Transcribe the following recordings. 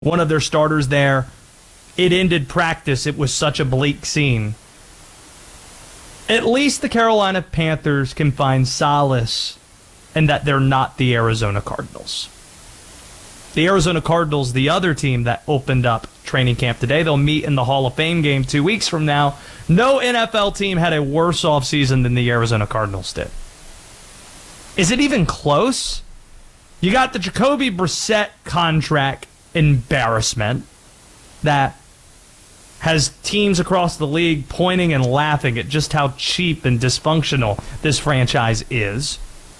one of their starters there. It ended practice. It was such a bleak scene. At least the Carolina Panthers can find solace in that they're not the Arizona Cardinals. The Arizona Cardinals, the other team that opened up training camp today, they'll meet in the Hall of Fame game 2 weeks from now. No NFL team had a worse offseason than the Arizona Cardinals did. Is it even close? You got the Jacoby Brissett contract embarrassment that has teams across the league pointing and laughing at just how cheap and dysfunctional this franchise is.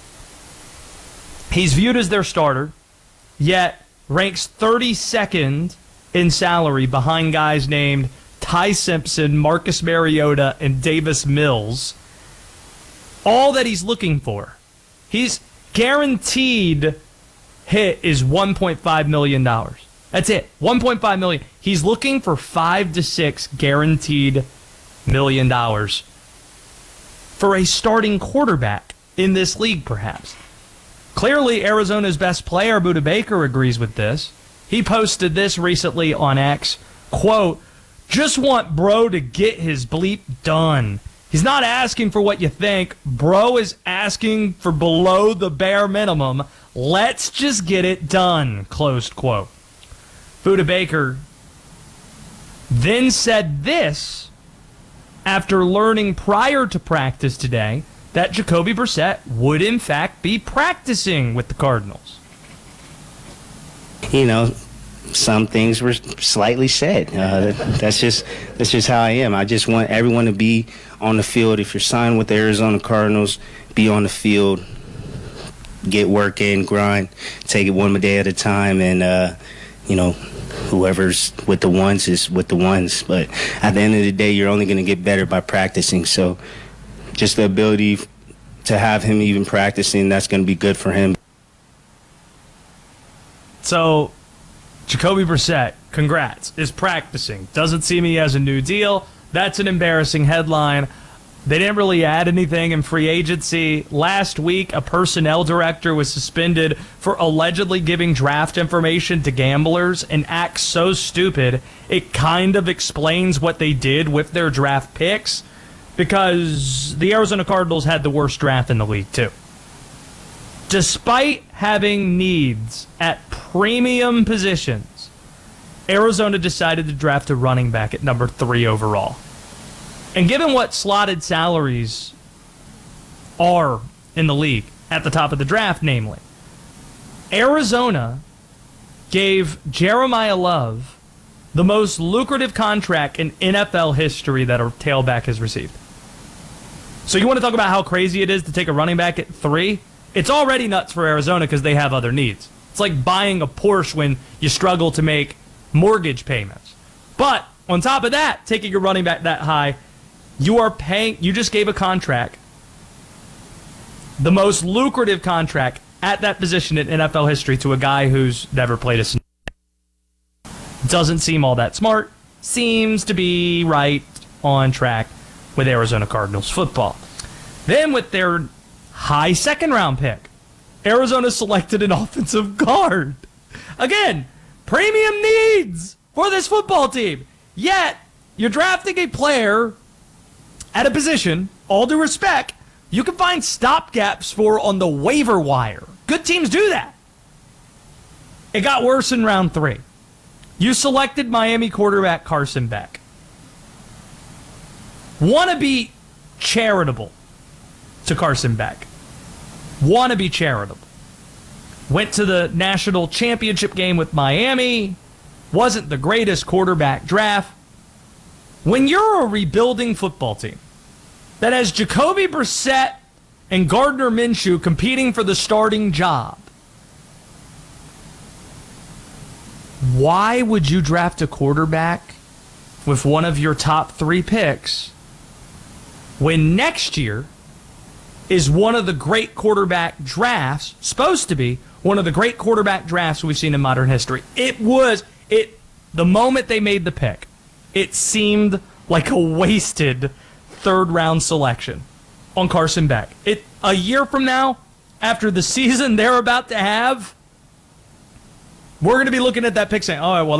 He's viewed as their starter, yet ranks 32nd in salary behind guys named Ty Simpson, Marcus Mariota, and Davis Mills. All that he's looking for. He's guaranteed hit is $1.5 million. That's it. $1.5 million. He's looking for 5 to 6 guaranteed $1 million for a starting quarterback in this league, perhaps. Clearly, Arizona's best player, Budda Baker, agrees with this. He posted this recently on X, quote, "Just want bro to get his bleep done. He's not asking for what you think. Bro is asking for below the bare minimum. Let's just get it done," closed quote. Budda Baker then said this after learning prior to practice today that Jacoby Brissett would in fact be practicing with the Cardinals. You know, some things were slightly said. That's just how I am. I just want everyone to be on the field. If you're signed with the Arizona Cardinals, be on the field, get work in, grind, take it one day at a time, and whoever's with the ones is with the ones. But at the end of the day, you're only going to get better by practicing. So just the ability to have him even practicing, that's going to be good for him. So Jacoby Brissett, congrats, is practicing. Doesn't see me as a new deal. That's an embarrassing headline. They didn't really add anything in free agency. Last week, a personnel director was suspended for allegedly giving draft information to gamblers, an act so stupid it kind of explains what they did with their draft picks, because the Arizona Cardinals had the worst draft in the league, too. Despite having needs at premium positions, Arizona decided to draft a running back at number 3 overall. And given what slotted salaries are in the league at the top of the draft, namely, Arizona gave Jeremiah Love the most lucrative contract in NFL history that a tailback has received. So you want to talk about how crazy it is to take a running back at 3? It's already nuts for Arizona because they have other needs. It's like buying a Porsche when you struggle to make mortgage payments. But on top of that, taking your running back that high, you just gave a contract, the most lucrative contract at that position in NFL history, to a guy who's never played a snap. Doesn't seem all that smart. Seems to be right on track with Arizona Cardinals football. Then with their high second-round pick, Arizona selected an offensive guard. Again, premium needs for this football team. Yet, you're drafting a player at a position, all due respect, you can find stopgaps for on the waiver wire. Good teams do that. It got worse in round 3. You selected Miami quarterback Carson Beck. Want to be charitable to Carson Beck. Want to be charitable. Went to the national championship game with Miami. Wasn't the greatest quarterback draft. When you're a rebuilding football team that has Jacoby Brissett and Gardner Minshew competing for the starting job, why would you draft a quarterback with one of your top 3 picks when next year is one of the great quarterback drafts, supposed to be one of the great quarterback drafts we've seen in modern history? The moment they made the pick, it seemed like a wasted third-round selection on Carson Beck. A year from now, after the season they're about to have, we're going to be looking at that pick saying, all right, well,